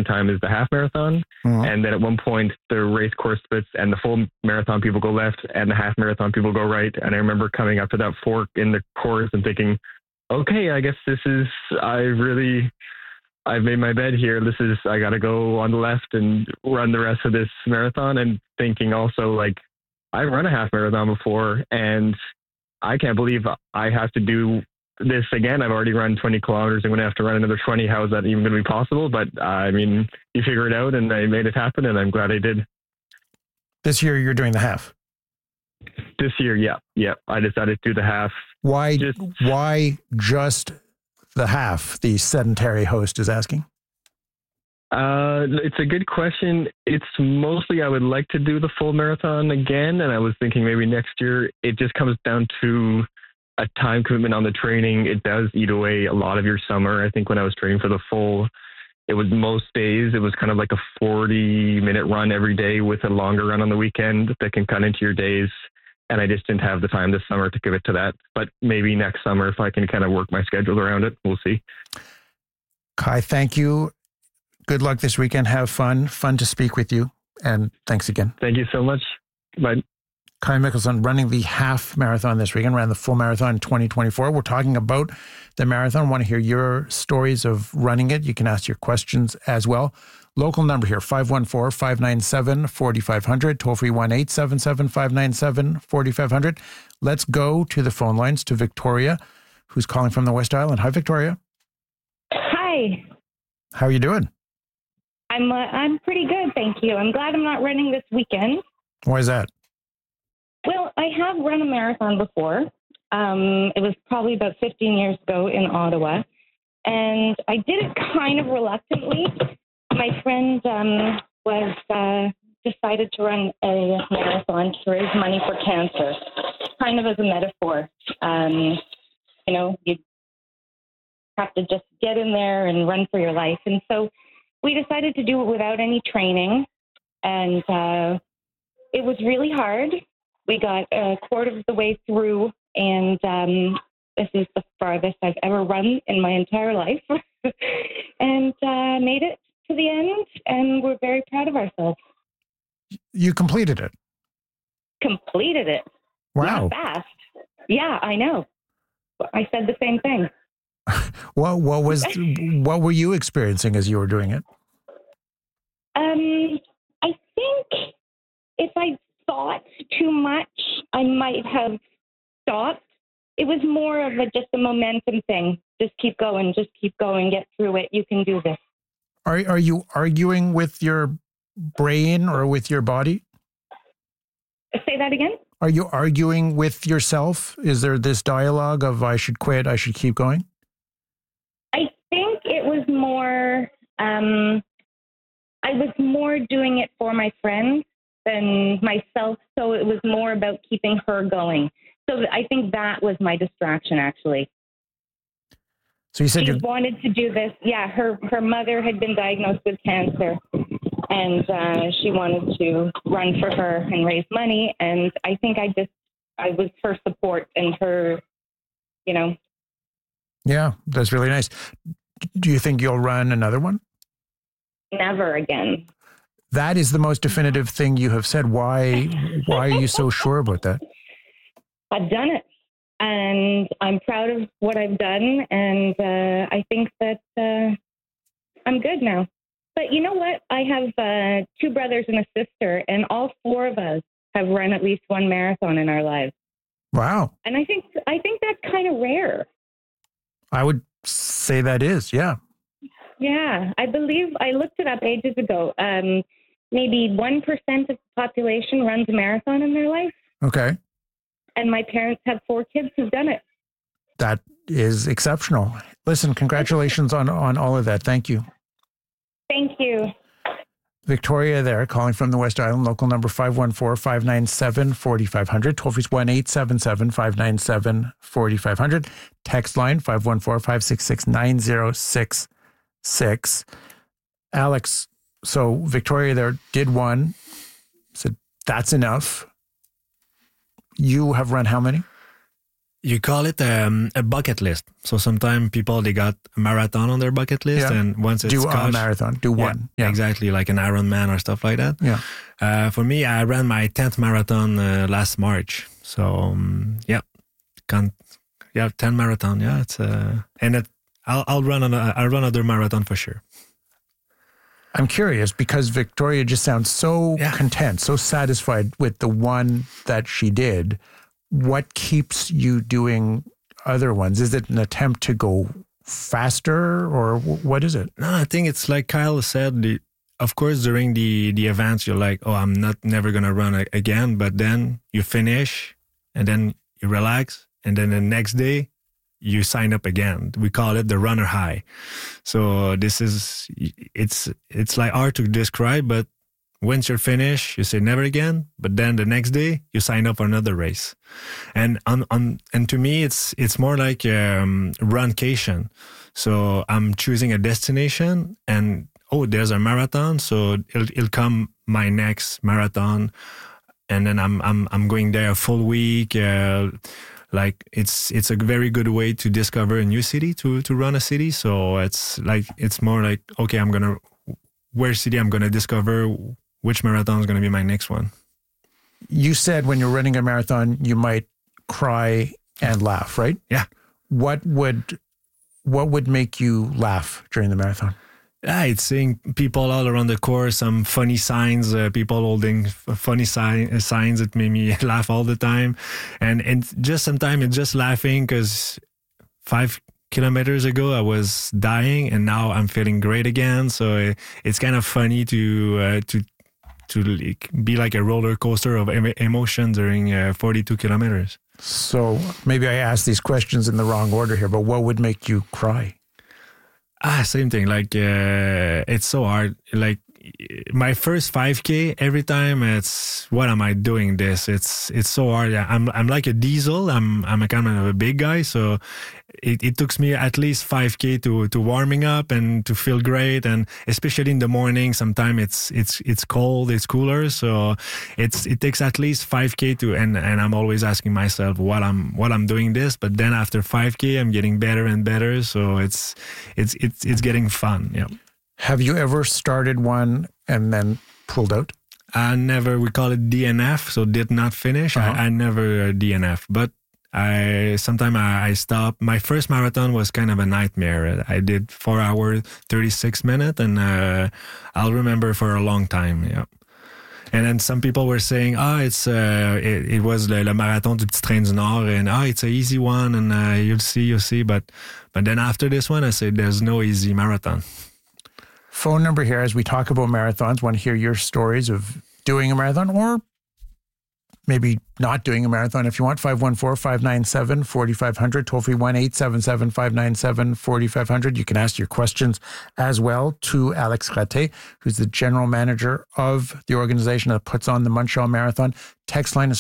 time is the half marathon. Mhm. And then at one point the race course splits and the full marathon people go left and the half marathon people go right. And I remember coming up to that fork in the course and thinking, okay, I guess I've made my bed here. I got to go on the left and run the rest of this marathon. And thinking also, like, I've run a half marathon before and I can't believe I have to do this again. I've already run 20 kilometers. I'm going to have to run another 20. How is that even going to be possible? But I mean, you figure it out and I made it happen and I'm glad I did. This year you're doing the half. This year, yeah. I decided to do the half. Why just the half? The sedentary host is asking. It's a good question. It's mostly I would like to do the full marathon again, and I was thinking maybe next year. It just comes down to a time commitment on the training. It does eat away a lot of your summer. I think when I was training for the full, it was most days. It was kind of like a 40-minute run every day with a longer run on the weekend that can cut into your days. And I just didn't have the time this summer to commit to that. But maybe next summer, if I can kind of work my schedule around it, we'll see. Kai, thank you. Good luck this weekend. Have fun. Fun to speak with you. And thanks again. Thank you so much. Bye. Kai Mickelson running the half marathon this weekend, ran the full marathon in 2024. We're talking about the marathon. I want to hear your stories of running it. You can ask your questions as well. Local number here, 514-597-4500, toll-free 1-877-597-4500. Let's go to the phone lines to Victoria, who's calling from the West Island. Hi, Victoria. Hi. How are you doing? I'm pretty good, thank you. I'm glad I'm not running this weekend. Why is that? Well, I have run a marathon before. It was probably about 15 years ago in Ottawa, and I did it kind of reluctantly. My friend decided to run a marathon to raise money for cancer, kind of as a metaphor. You have to just get in there and run for your life. And so we decided to do it without any training, and it was really hard. We got a quarter of the way through, and this is the farthest I've ever run in my entire life, and made it to the end, and we're very proud of ourselves. You completed it. Completed it. Wow. Not fast. Yeah, I know. I said the same thing. What were you experiencing as you were doing it? I think if I thought too much, I might have stopped. It was more of just a momentum thing. Just keep going, get through it. You can do this. Are you arguing with your brain or with your body? Say that again? Are you arguing with yourself? Is there this dialogue of I should quit, I should keep going? I think it was more, I was more doing it for my friend than myself. So it was more about keeping her going. So I think that was my distraction, actually. So you said she wanted to do this. Yeah, her mother had been diagnosed with cancer, and she wanted to run for her and raise money. And I think I was her support and her, Yeah, that's really nice. Do you think you'll run another one? Never again. That is the most definitive thing you have said. Why are you so sure about that? I've done it. And I'm proud of what I've done, and I think that I'm good now. But you know what? I have 2 brothers and a sister, and all 4 of us have run at least one marathon in our lives. Wow. And I think that's kind of rare. I would say that is, yeah. Yeah, I believe I looked it up ages ago. Maybe 1% of the population runs a marathon in their life. Okay. And my parents have 4 kids who've done it. That is exceptional. Listen, congratulations on all of that. Thank you. Thank you. Victoria there, calling from the West Island, local number 514-597-4500. Toll free 1-877-597-4500. Text line 514-566-9066. Alex, so Victoria there did one, said that's enough. You have run how many? You call it a bucket list. So sometimes people, they got a marathon on their bucket list, and once it's do a marathon, do one. Yeah, exactly, like an Ironman or stuff like that. Yeah. For me, I ran my 10th marathon last March. So 10 marathon. Yeah, it's and I'll run another marathon for sure. I'm curious because Victoria just sounds so content, so satisfied with the one that she did. What keeps you doing other ones? Is it an attempt to go faster, or what is it? No, I think it's like Kyle said. Of course, during the events, you're like, oh, I'm never going to run again. But then you finish and then you relax. And then the next day you sign up again. We call it the runner high. So it's like hard to describe, but once you're finished, you say never again. But then the next day you sign up for another race. And and to me, it's more like runcation. So I'm choosing a destination and, there's a marathon, so it'll come my next marathon, and then I'm going there a full week. Like it's a very good way to discover a new city, to run a city. So it's more like, okay, I'm gonna discover which marathon is gonna be my next one. You said when you're running a marathon, you might cry and laugh, right? Yeah. What would make you laugh during the marathon? It's seeing people all around the course, some funny signs, people holding funny signs that made me laugh all the time. And just sometimes it's just laughing because 5 kilometers ago I was dying and now I'm feeling great again. So it's kind of funny to be like a roller coaster of emotion during 42 kilometers. So maybe I asked these questions in the wrong order here, but what would make you cry? Same thing. Like, it's so hard. Like my first 5K, every time it's, what am I doing this? It's so hard. I'm like a diesel. I'm a kind of a big guy. So it took me at least 5K to warming up and to feel great. And especially in the morning, sometimes it's cold, it's cooler. So it takes at least 5K and I'm always asking myself what I'm doing this. But then after 5K, I'm getting better and better. So it's getting fun. Yeah. Have you ever started one and then pulled out? We call it DNF. So did not finish. Uh-huh. I never DNF, but sometimes I stop. My first marathon was kind of a nightmare. I did 4 hours, 36 minutes, and I'll remember for a long time. Yeah. And then some people were saying, it was le marathon du Petit Train du Nord, and it's an easy one, and you'll see. But then after this one, I said, there's no easy marathon. Phone number here as we talk about marathons. Want to hear your stories of doing a marathon or maybe not doing a marathon if you want. 514-597-4500, toll-free 1-877-597-4500. You can ask your questions as well to Alex Raté, who's the general manager of the organization that puts on the Montreal Marathon. Text line is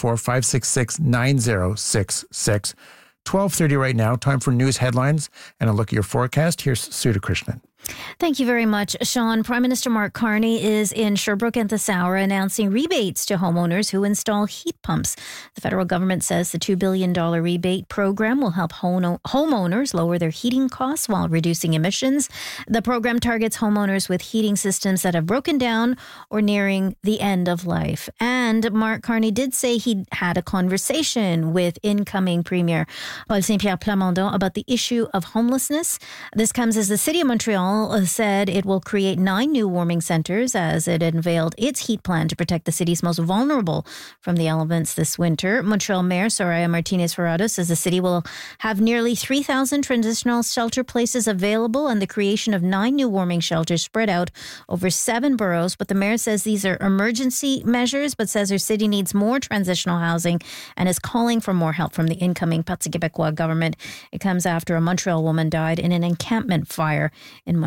514-566-9066. 12:30 right now. Time for news headlines and a look at your forecast. Here's Sudha Krishnan. Thank you very much, Sean. Prime Minister Mark Carney is in Sherbrooke and Thesaura announcing rebates to homeowners who install heat pumps. The federal government says the $2 billion rebate program will help homeowners lower their heating costs while reducing emissions. The program targets homeowners with heating systems that have broken down or nearing the end of life. And Mark Carney did say he had a conversation with incoming Premier Paul Saint-Pierre Plamondon about the issue of homelessness. This comes as the City of Montreal said it will create 9 new warming centers as it unveiled its heat plan to protect the city's most vulnerable from the elements this winter. Montreal Mayor Soraya Martinez-Ferrado says the city will have nearly 3,000 transitional shelter places available and the creation of 9 new warming shelters spread out over 7 boroughs. But the mayor says these are emergency measures, but says her city needs more transitional housing and is calling for more help from the incoming Parti Québécois government. It comes after a Montreal woman died in an encampment fire in Montreal.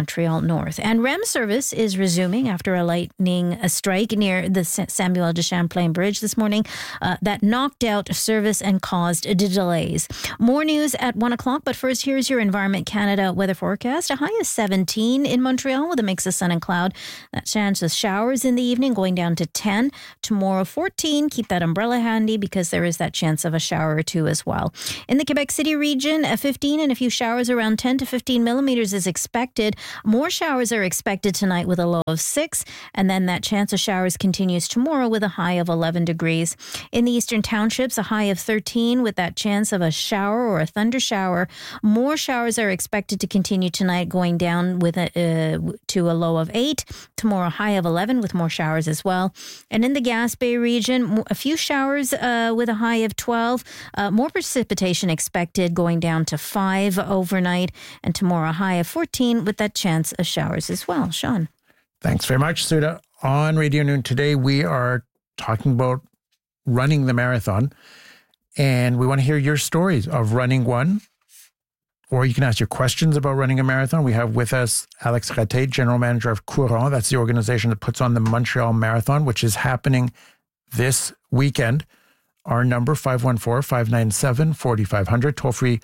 Montreal North. And REM service is resuming after a lightning strike near the Samuel de Champlain Bridge this morning that knocked out service and caused delays. More news at 1 o'clock, but first, here's your Environment Canada weather forecast. A high of 17 in Montreal with a mix of sun and cloud. That chance of showers in the evening going down to 10. Tomorrow, 14. Keep that umbrella handy because there is that chance of a shower or two as well. In the Quebec City region, 15 and a few showers around 10 to 15 millimeters is expected. More showers are expected tonight with a low of 6, and then that chance of showers continues tomorrow with a high of 11 degrees. In the eastern townships, a high of 13 with that chance of a shower or a thunder shower. More showers are expected to continue tonight, going down with to a low of 8. Tomorrow, high of 11 with more showers as well. And in the Gaspé region, a few showers with a high of 12. More precipitation expected, going down to 5 overnight. And tomorrow, a high of 14 with that chance of showers as well. Sean. Thanks very much, Suda. On Radio Noon today, we are talking about running the marathon. And we want to hear your stories of running one. Or you can ask your questions about running a marathon. We have with us Alex Raté, General Manager of Courant. That's the organization that puts on the Montreal Marathon, which is happening this weekend. Our number, 514-597-4500. Toll free,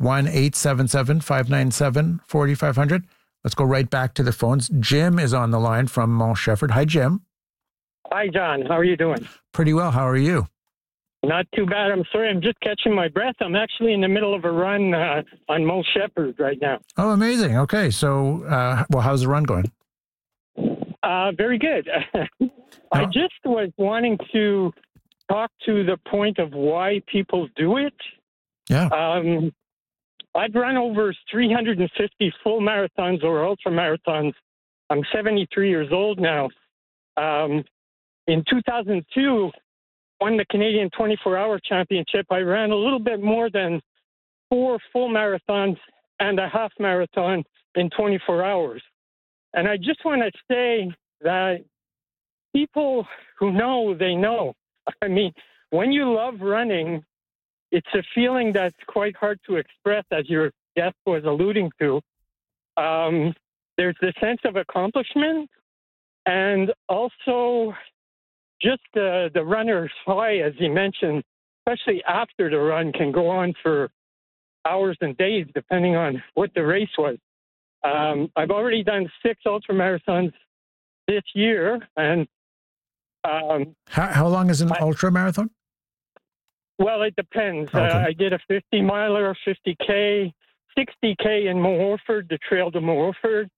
1-877-597-4500. Let's go right back to the phones. Jim is on the line from Mont Shefford. Hi, Jim. Hi, John. How are you doing? Pretty well. How are you? Not too bad. I'm sorry. I'm just catching my breath. I'm actually in the middle of a run on Mont Shefford right now. Oh, amazing. Okay. So, well, how's the run going? Very good. I just was wanting to talk to the point of why people do it. Yeah. I've run over 350 full marathons or ultra marathons. I'm 73 years old now. In 2002, won the Canadian 24-hour championship. I ran a little bit more than 4 full marathons and a half marathon in 24 hours. And I just want to say that people who know, they know. I mean, when you love running, it's a feeling that's quite hard to express, as your guest was alluding to. There's the sense of accomplishment and also just the runner's high, as he mentioned, especially after the run, can go on for hours and days, depending on what the race was. I've already done 6 ultramarathons this year. And how long is an ultra marathon? Well, it depends. Okay. I did a 50-miler, 50K, 60K in Morford, the Trail to Morford.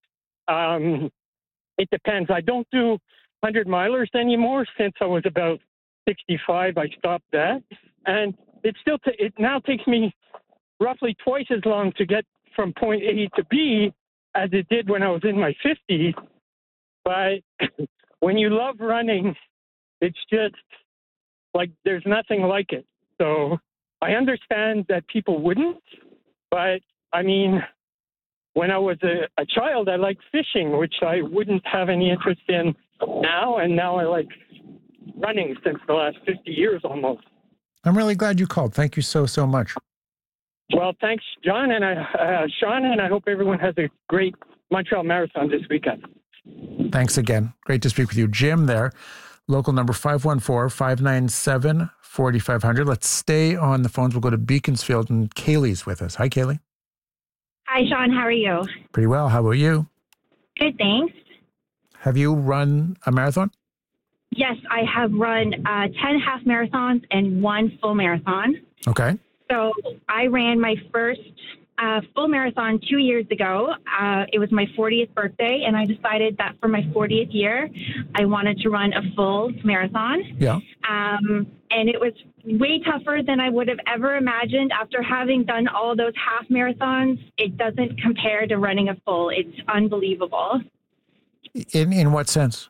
It depends. I don't do 100-milers anymore. Since I was about 65, I stopped that. And it still it now takes me roughly twice as long to get from point A to B as it did when I was in my 50s. But when you love running, it's just like there's nothing like it. So I understand that people wouldn't, but I mean, when I was a child, I liked fishing, which I wouldn't have any interest in now, and now I like running since the last 50 years almost. I'm really glad you called. Thank you so much. Well, thanks, John, and Sean, and I hope everyone has a great Montreal Marathon this weekend. Thanks again. Great to speak with you. Jim there, local number 514-597-4500. Let's stay on the phones. We'll go to Beaconsfield, and Kaylee's with us. Hi, Kaylee. Hi, Sean. How are you? Pretty well. How about you? Good, thanks. Have you run a marathon? Yes, I have run 10 half marathons and 1 full marathon. Okay. So I ran my first full marathon 2 years ago. It was my 40th birthday, and I decided that for my 40th year, I wanted to run a full marathon. Yeah. And it was way tougher than I would have ever imagined. After having done all those half marathons, it doesn't compare to running a full. It's unbelievable. In what sense?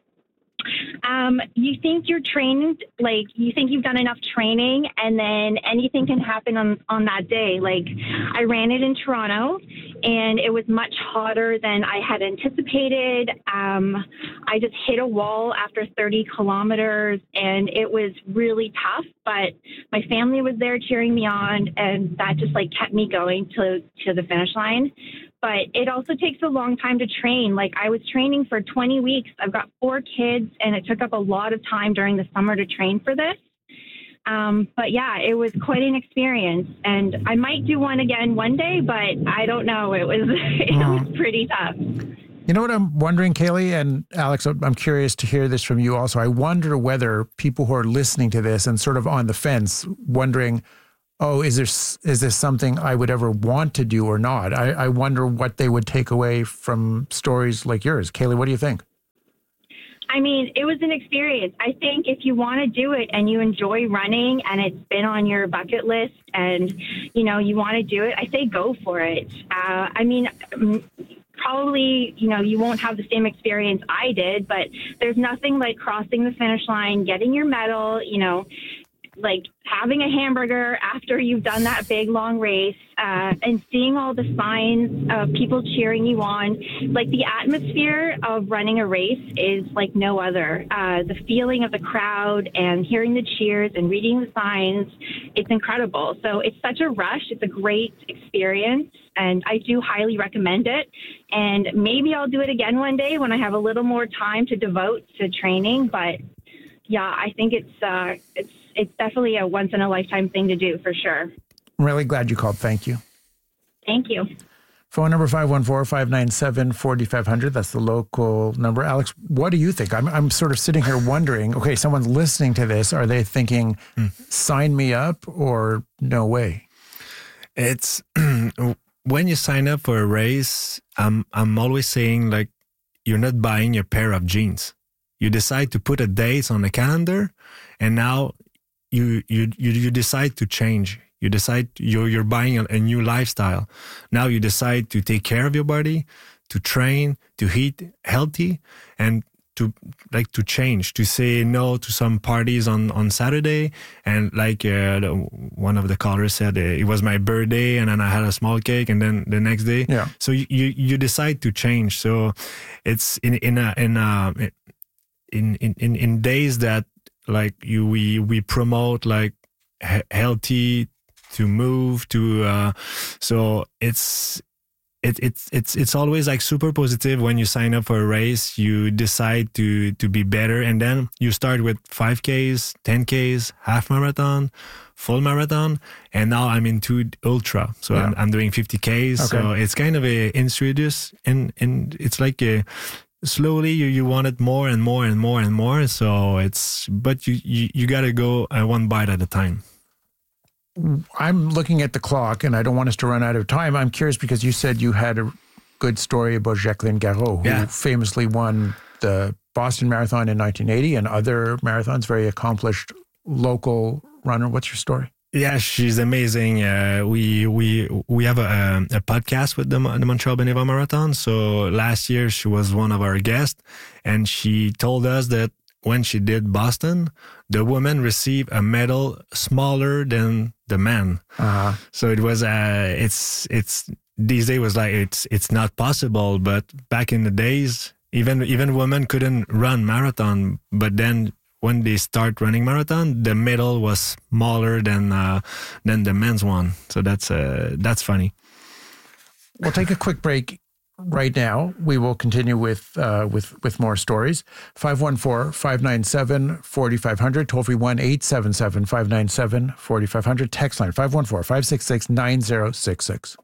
You think you're trained, like you think you've done enough training, and then anything can happen on that day. Like I ran it in Toronto, and it was much hotter than I had anticipated. I just hit a wall after 30 kilometers, and it was really tough, but my family was there cheering me on, and that just like kept me going to the finish line. but it also takes a long time to train. Like, I was training for 20 weeks. I've got 4 kids, and it took up a lot of time during the summer to train for this. But yeah, it was quite an experience, and I might do one again one day, but I don't know. It was pretty tough. You know what I'm wondering, Kaylee and Alex, I'm curious to hear this from you also. I wonder whether people who are listening to this and sort of on the fence, wondering, oh, is this something I would ever want to do or not? I wonder what they would take away from stories like yours. Kaylee, what do you think? I mean, it was an experience. I think if you want to do it and you enjoy running and it's been on your bucket list and, you know, you want to do it, I say go for it. I mean, probably, you know, you won't have the same experience I did, but there's nothing like crossing the finish line, getting your medal, you know, like having a hamburger after you've done that big long race, and seeing all the signs of people cheering you on. Like, the atmosphere of running a race is like no other. The feeling of the crowd and hearing the cheers and reading the signs, it's incredible. So it's such a rush. It's a great experience, and I do highly recommend it. And maybe I'll do it again one day when I have a little more time to devote to training. But yeah, I think it's definitely a once-in-a-lifetime thing to do, for sure. I'm really glad you called. Thank you. Thank you. Phone number 514-597-4500. That's the local number. Alex, what do you think? I'm sort of sitting here wondering, okay, someone's listening to this. Are they thinking, sign me up, or no way? It's when you sign up for a race, I'm always saying, like, you're not buying a pair of jeans. You decide to put a date on the calendar, and now you decide to change. You decide you're buying a new lifestyle. Now you decide to take care of your body, to train, to eat healthy, and to change, to say no to some parties on Saturday. And like one of the callers said, it was my birthday, and then I had a small cake, and then the next day. Yeah. So you decide to change. So it's in days that, like, we promote, like, healthy, to move to so it's always like super positive. When you sign up for a race, you decide to be better, and then you start with 5Ks, 10Ks, half marathon, full marathon, and now I'm into ultra. So yeah. I'm doing 50Ks. Okay. So it's kind of a introduce, and it's like a slowly you want it more and more and more and more. So but you got to go one bite at a time. I'm looking at the clock, and I don't want us to run out of time. I'm curious because you said you had a good story about Jacqueline Garreau, who famously won the Boston Marathon in 1980 and other marathons, very accomplished local runner. What's your story? Yeah, she's amazing. We have a podcast with the Montreal Beneva Marathon. So last year she was one of our guests, and she told us that when she did Boston, the woman received a medal smaller than the man. Uh-huh. So it was it's these days was like it's not possible, but back in the days, even women couldn't run marathon. But then when they start running marathon, the medal was smaller than the men's one. So that's funny. We'll take a quick break. Right now, we will continue with more stories. 514-597-4500, toll free 1-877-597-4500, text line 514-566-9066.